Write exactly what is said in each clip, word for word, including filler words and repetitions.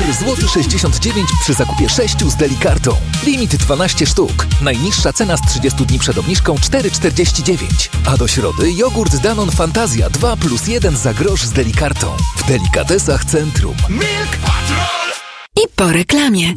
cztery sześćdziesiąt dziewięć złotych przy zakupie sześciu z Delikartą. Limit dwanaście sztuk. Najniższa cena z trzydziestu dni przed obniżką cztery czterdzieści dziewięć. A do środy jogurt Danone Fantazja dwa plus jeden za grosz z Delikartą. W Delikatesach Centrum. Milk Patrol! I po reklamie.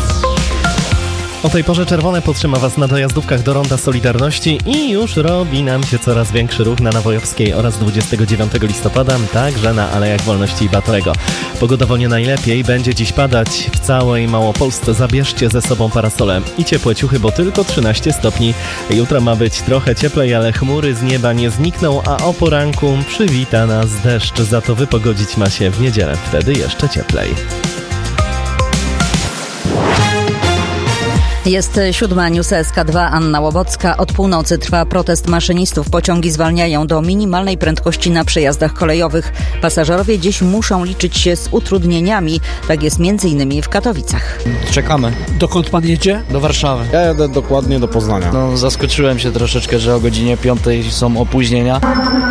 O tej porze czerwone podtrzyma Was na dojazdówkach do Ronda Solidarności i już robi nam się coraz większy ruch na Nawojowskiej oraz dwudziestego dziewiątego listopada, także na Alejach Wolności i Batorego. Pogodowo nie najlepiej, będzie dziś padać w całej Małopolsce. Zabierzcie ze sobą parasole i ciepłe ciuchy, bo tylko trzynaście stopni. Jutro ma być trochę cieplej, ale chmury z nieba nie znikną, a o poranku przywita nas deszcz. Za to wypogodzić ma się w niedzielę, wtedy jeszcze cieplej. Jest siódma, News S K dwa, Anna Łobocka. Od północy trwa protest maszynistów. Pociągi zwalniają do minimalnej prędkości na przejazdach kolejowych. Pasażerowie dziś muszą liczyć się z utrudnieniami. Tak jest między innymi w Katowicach. Czekamy. Dokąd pan jedzie? Do Warszawy. Ja jadę dokładnie do Poznania. No, zaskoczyłem się troszeczkę, że o godzinie piątej są opóźnienia.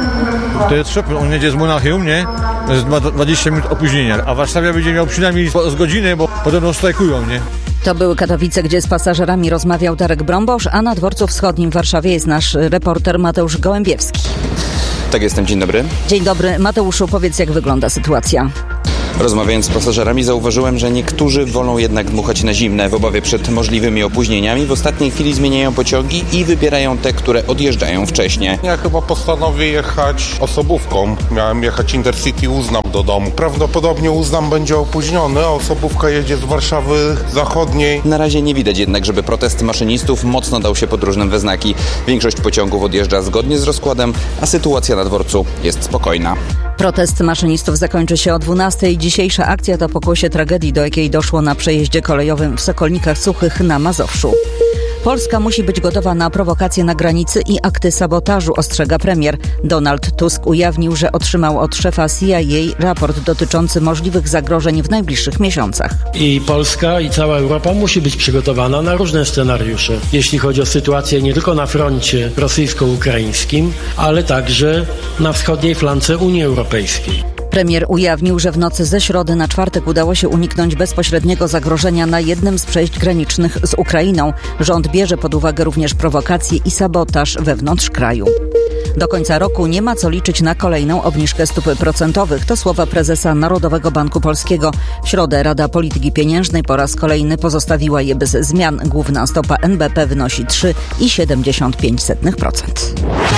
To jest szok, on jedzie z Monachium, nie? To jest dwadzieścia minut opóźnienia, a Warszawa będzie miał przynajmniej z godziny, bo potem strajkują, nie? To były Katowice, gdzie z pasażerami rozmawiał Darek Brąbosz, a na Dworcu Wschodnim w Warszawie jest nasz reporter Mateusz Gołębiewski. Tak, jestem. Dzień dobry. Dzień dobry. Mateuszu, powiedz, jak wygląda sytuacja. Rozmawiając z pasażerami, zauważyłem, że niektórzy wolą jednak dmuchać na zimne w obawie przed możliwymi opóźnieniami. W ostatniej chwili zmieniają pociągi i wybierają te, które odjeżdżają wcześniej. Ja chyba postanowię jechać osobówką. Miałem jechać Intercity Uznam do domu. Prawdopodobnie Uznam będzie opóźniony, a osobówka jedzie z Warszawy Zachodniej. Na razie nie widać jednak, żeby protest maszynistów mocno dał się pod różne we znaki. Większość pociągów odjeżdża zgodnie z rozkładem, a sytuacja na dworcu jest spokojna. Protest maszynistów zakończy się o dwunastej. Dzisiejsza akcja to pokłosie tragedii, do jakiej doszło na przejeździe kolejowym w Sokolnikach Suchych na Mazowszu. Polska musi być gotowa na prowokacje na granicy i akty sabotażu, ostrzega premier. Donald Tusk ujawnił, że otrzymał od szefa C I A raport dotyczący możliwych zagrożeń w najbliższych miesiącach. I Polska i cała Europa musi być przygotowana na różne scenariusze, jeśli chodzi o sytuację nie tylko na froncie rosyjsko-ukraińskim, ale także na wschodniej flance Unii Europejskiej. Premier ujawnił, że w nocy ze środy na czwartek udało się uniknąć bezpośredniego zagrożenia na jednym z przejść granicznych z Ukrainą. Rząd bierze pod uwagę również prowokacje i sabotaż wewnątrz kraju. Do końca roku nie ma co liczyć na kolejną obniżkę stóp procentowych. To słowa prezesa Narodowego Banku Polskiego. W środę Rada Polityki Pieniężnej po raz kolejny pozostawiła je bez zmian. Główna stopa N B P wynosi trzy przecinek siedemdziesiąt pięć procent.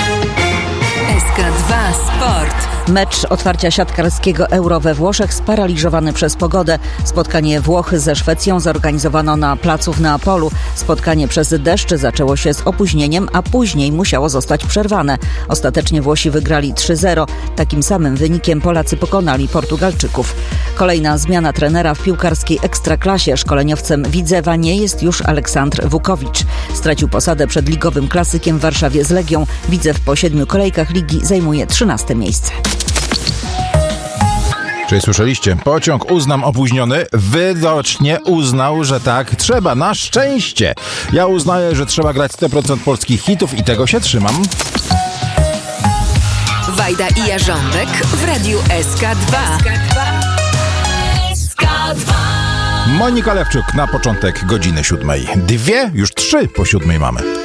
S K dwa Sport. Mecz otwarcia siatkarskiego Euro we Włoszech sparaliżowany przez pogodę. Spotkanie Włochy ze Szwecją zorganizowano na placu w Neapolu. Spotkanie przez deszcz zaczęło się z opóźnieniem, a później musiało zostać przerwane. Ostatecznie Włosi wygrali trzy zero. Takim samym wynikiem Polacy pokonali Portugalczyków. Kolejna zmiana trenera w piłkarskiej ekstraklasie. Szkoleniowcem Widzewa nie jest już Aleksandr Wukowicz. Stracił posadę przed ligowym klasykiem w Warszawie z Legią. Widzew po siedmiu kolejkach ligi zajmuje trzynaste miejsce. Czyli słyszeliście, pociąg Uznam opóźniony widocznie uznał, że tak trzeba, na szczęście. Ja uznaję, że trzeba grać sto procent polskich hitów i tego się trzymam. Wajda i Jarząbek w Radiu S K dwa. S K dwa. Monika Lewczuk na początek godziny siódmej. Dwie, już trzy po siódmej mamy.